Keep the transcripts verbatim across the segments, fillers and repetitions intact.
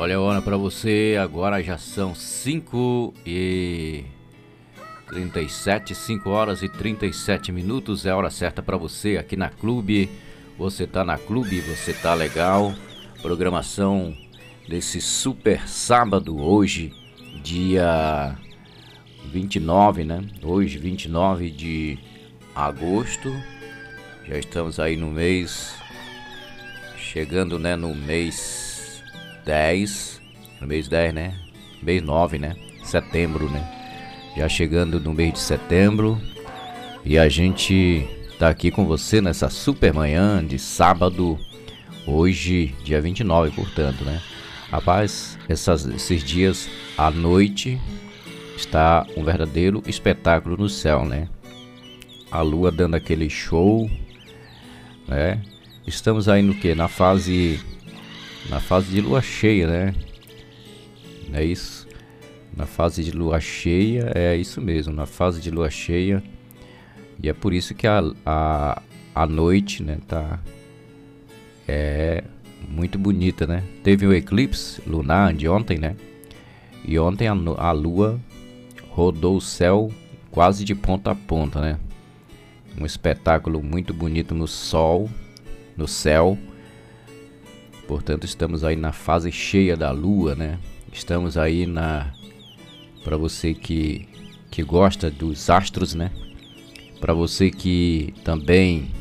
Olha a hora pra você, agora já são cinco e trinta e sete, cinco horas e trinta e sete minutos, é a hora certa pra você aqui na Clube. Você tá na Clube, você tá legal. Programação desse super sábado, hoje, dia vinte e nove, né? Hoje, vinte e nove de agosto. Já estamos aí no mês, chegando, né, no mês dez, no mês dez, né? Mês nove, né? Setembro, né? Já chegando no mês de setembro. E a gente tá aqui com você nessa super manhã de sábado, hoje, dia vinte e nove, portanto, né? Rapaz, essas, esses dias à noite está um verdadeiro espetáculo no céu, né? A lua dando aquele show, né? Estamos aí no que? Na fase na fase de lua cheia, né? Não é isso? Na fase de lua cheia, é isso mesmo, na fase de lua cheia. E é por isso que a, a, a noite, né, tá é muito bonita, né? Teve um eclipse lunar de ontem, né? E ontem a, a lua rodou o céu quase de ponta a ponta, né? Um espetáculo muito bonito no sol, no céu. Portanto, estamos aí na fase cheia da lua, né? Estamos aí na... Para você que, que gosta dos astros, né? Para você que também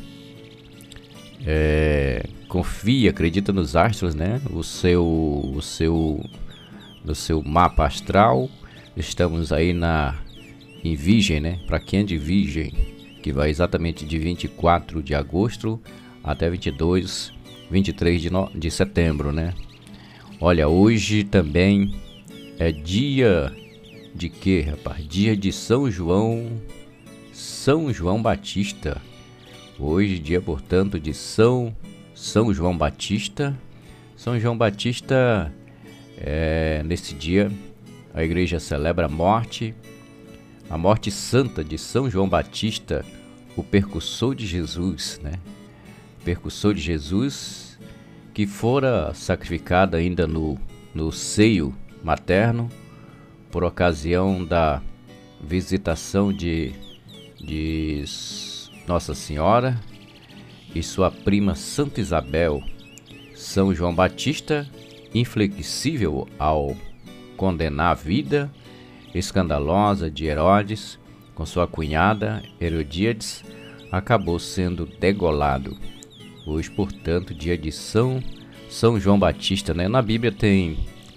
é, confia, acredita nos astros, né? O seu, o seu, no seu mapa astral. Estamos aí na em Virgem, né? Para quem é de Virgem, que vai exatamente de vinte e quatro de agosto até vinte e dois, vinte e três de, no... de setembro, né? Olha, hoje também é dia de quê, rapaz? Dia de São João, São João Batista. Hoje, dia, portanto, de São, São João Batista. São João Batista, é, nesse dia, a igreja celebra a morte, a morte santa de São João Batista, o percussor de Jesus, né? Percussor de Jesus, que fora sacrificado ainda no, no seio materno, por ocasião da visitação de, de Nossa Senhora e sua prima Santa Isabel. São João Batista, inflexível ao condenar a vida escandalosa de Herodes com sua cunhada Herodíades, acabou sendo degolado. Hoje, portanto, dia de São, São João Batista, né? Na Bíblia tem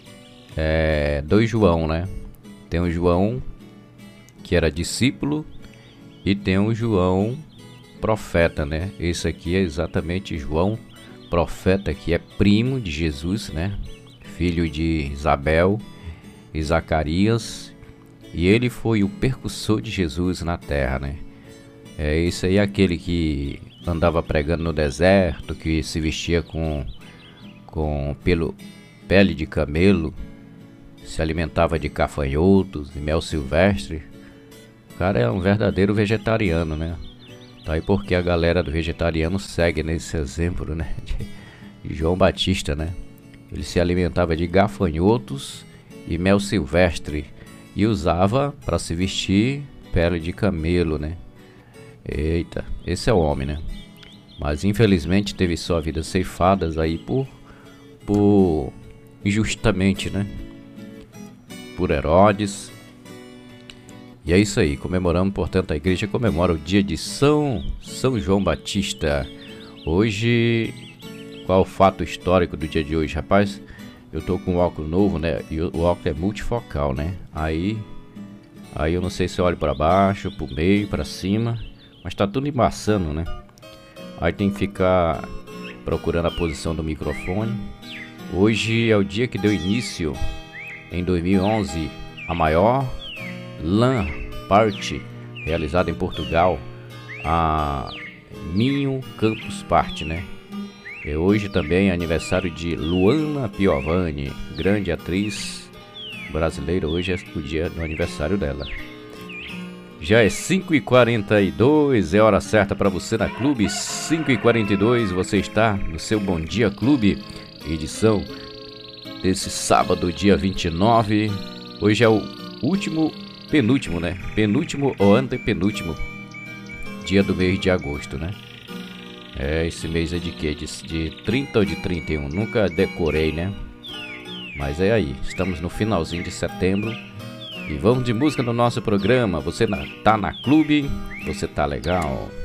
é, dois João, né? Tem o João que era discípulo e tem o João profeta, né? Esse aqui é exatamente João profeta, que é primo de Jesus, né? Filho de Isabel e Zacarias, e ele foi o percussor de Jesus na terra, né? É esse aí, aquele que andava pregando no deserto, que se vestia com com pelo pele de camelo, se alimentava de cafanhotos e mel silvestre. O cara é um verdadeiro vegetariano, né? Tá aí porque a galera do vegetariano segue nesse exemplo, né? De, de João Batista, né? Ele se alimentava de gafanhotos e mel silvestre e usava para se vestir pele de camelo, né? Eita, esse é o homem, né? Mas infelizmente teve sua vida ceifadas aí por, por injustamente, né? Por Herodes. E é isso aí, comemoramos, portanto, a igreja comemora o dia de São, São João Batista. Hoje, qual o fato histórico do dia de hoje, rapaz? Eu tô com um óculos novo, né? E o óculos é multifocal, né? Aí, aí eu não sei se eu olho para baixo, pro meio, para cima, mas tá tudo embaçando, né? Aí tem que ficar procurando a posição do microfone. Hoje é o dia que deu início, em dois mil e onze, a maior LAN Party realizada em Portugal, a Minho Campus Party, né? E hoje também é aniversário de Luana Piovani, grande atriz brasileira. Hoje é o dia do aniversário dela. Já é cinco e quarenta e dois, é hora certa para você na Clube. Cinco e quarenta e dois, você está no seu Bom Dia Clube, edição desse sábado, dia vinte e nove. Hoje é o último, penúltimo, né? Penúltimo ou antepenúltimo dia do mês de agosto, né? É, esse mês é de quê? De, de trinta ou de trinta e um? Nunca decorei, né? Mas é aí, estamos no finalzinho de setembro. E vamos de música no nosso programa. Você na, tá na clube? Você tá legal?